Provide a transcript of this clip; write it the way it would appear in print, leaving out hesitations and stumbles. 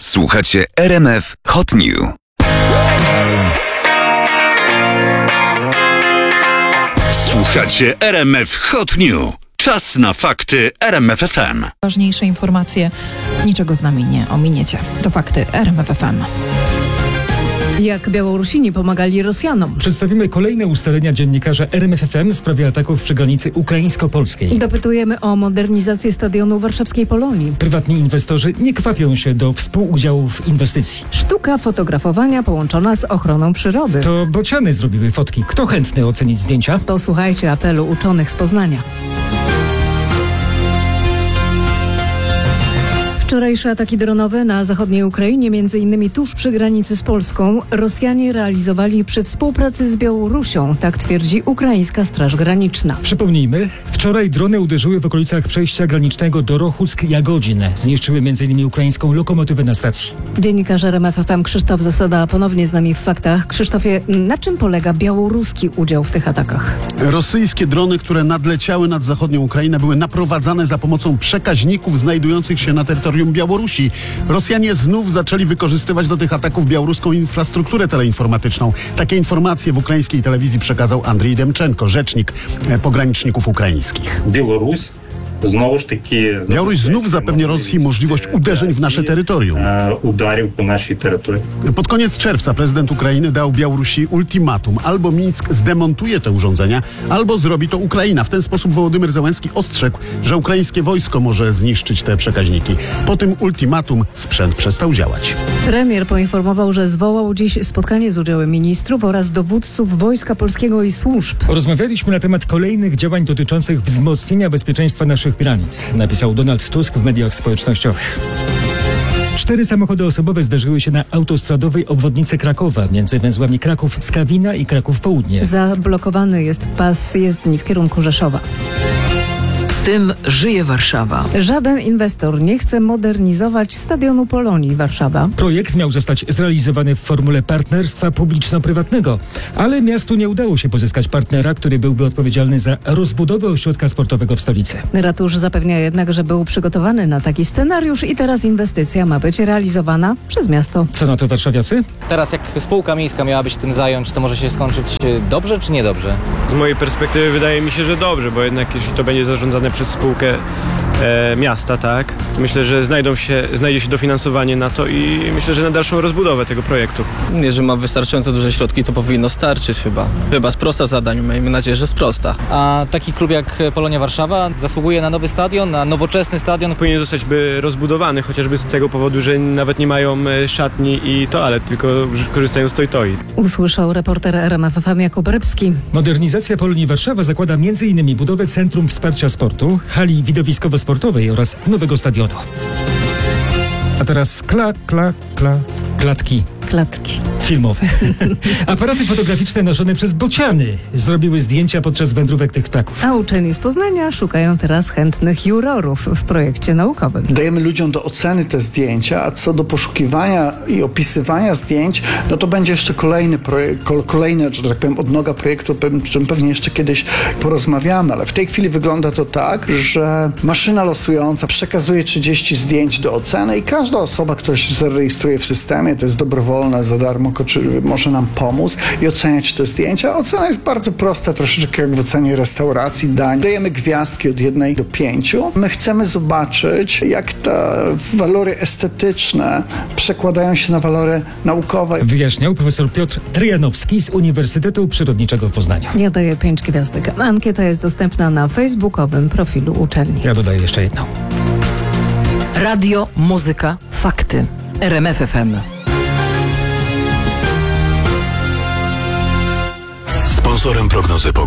Słuchacie RMF Hot New. Słuchacie RMF Hot New. Czas na fakty RMF FM. Ważniejsze informacje, niczego z nami nie ominiecie. To fakty RMF FM. Jak Białorusini pomagali Rosjanom. Przedstawimy kolejne ustalenia dziennikarza RMF FM w sprawie ataków przy granicy ukraińsko-polskiej. Dopytujemy o modernizację stadionu warszawskiej Polonii. Prywatni inwestorzy nie kwapią się do współudziału w inwestycji. Sztuka fotografowania połączona z ochroną przyrody. To bociany zrobiły fotki. Kto chętny ocenić zdjęcia? Posłuchajcie apelu uczonych z Poznania. Wczorajsze ataki dronowe na zachodniej Ukrainie, m.in. tuż przy granicy z Polską, Rosjanie realizowali przy współpracy z Białorusią, tak twierdzi ukraińska Straż Graniczna. Przypomnijmy, wczoraj drony uderzyły w okolicach przejścia granicznego Dorochusk-Jagodzin. Zniszczyły m.in. ukraińską lokomotywę na stacji. Dziennikarz RMF FM Krzysztof Zasada ponownie z nami w faktach. Krzysztofie, na czym polega białoruski udział w tych atakach? Rosyjskie drony, które nadleciały nad zachodnią Ukrainę, były naprowadzane za pomocą przekaźników znajdujących się na terytorium Białorusi. Rosjanie znów zaczęli wykorzystywać do tych ataków białoruską infrastrukturę teleinformatyczną. Takie informacje w ukraińskiej telewizji przekazał Andrii Demczenko, rzecznik pograniczników ukraińskich. Białoruś znów zapewnia Rosji możliwość uderzeń w nasze terytorium. Pod koniec czerwca prezydent Ukrainy dał Białorusi ultimatum. Albo Mińsk zdemontuje te urządzenia, albo zrobi to Ukraina. W ten sposób Wołodymyr Zełenski ostrzegł, że ukraińskie wojsko może zniszczyć te przekaźniki. Po tym ultimatum sprzęt przestał działać. Premier poinformował, że zwołał dziś spotkanie z udziałem ministrów oraz dowódców Wojska Polskiego i służb. Rozmawialiśmy na temat kolejnych działań dotyczących wzmocnienia bezpieczeństwa naszych granic, napisał Donald Tusk w mediach społecznościowych. 4 samochody osobowe zdarzyły się na autostradowej obwodnicy Krakowa, między węzłami Kraków-Skawina i Kraków-Południe. Zablokowany jest pas jezdni w kierunku Rzeszowa. Tym żyje Warszawa. Żaden inwestor nie chce modernizować stadionu Polonii Warszawa. Projekt miał zostać zrealizowany w formule partnerstwa publiczno-prywatnego, ale miastu nie udało się pozyskać partnera, który byłby odpowiedzialny za rozbudowę ośrodka sportowego w stolicy. Ratusz zapewnia jednak, że był przygotowany na taki scenariusz i teraz inwestycja ma być realizowana przez miasto. Co na to warszawiacy? Teraz jak spółka miejska miałaby się tym zająć, to może się skończyć dobrze czy niedobrze? Z mojej perspektywy wydaje mi się, że dobrze, bo jednak jeśli to będzie zarządzane przez spółkę miasta, tak, myślę, że znajdzie się dofinansowanie na to i myślę, że na dalszą rozbudowę tego projektu. Jeżeli ma wystarczająco duże środki, to powinno starczyć chyba. Chyba sprosta zadaniu, miejmy nadzieję, że sprosta. A taki klub jak Polonia Warszawa zasługuje na nowy stadion, na nowoczesny stadion. Powinien zostać rozbudowany, chociażby z tego powodu, że nawet nie mają szatni i toalet, tylko korzystają z toj-toi. Usłyszał reporter RMF FM Jakub Rybski. Modernizacja Polonii Warszawa zakłada m.in. budowę Centrum Wsparcia Sportu, hali widowiskowo-sportowej oraz nowego stadionu. A teraz klatki filmowe. Aparaty fotograficzne noszone przez bociany zrobiły zdjęcia podczas wędrówek tych ptaków. A uczeni z Poznania szukają teraz chętnych jurorów w projekcie naukowym. Dajemy ludziom do oceny te zdjęcia, a co do poszukiwania i opisywania zdjęć, no to będzie jeszcze kolejny projekt, kolejny, że tak powiem, odnoga projektu, o czym pewnie jeszcze kiedyś porozmawiamy, ale w tej chwili wygląda to tak, że maszyna losująca przekazuje 30 zdjęć do oceny i każda osoba, która się zarejestruje w systemie, to jest dobrowolna, za darmo, może nam pomóc i oceniać te zdjęcia. Ocena jest bardzo prosta, troszeczkę jak w ocenie restauracji, dań. Dajemy gwiazdki od 1 do 5. My chcemy zobaczyć, jak te walory estetyczne przekładają się na walory naukowe. Wyjaśniał profesor Piotr Tryjanowski z Uniwersytetu Przyrodniczego w Poznaniu. Ja daję 5 gwiazdek. Ankieta jest dostępna na facebookowym profilu uczelni. Ja dodaję jeszcze jedną. Radio, muzyka, fakty. RMF FM. Sponsorem prognozy pogody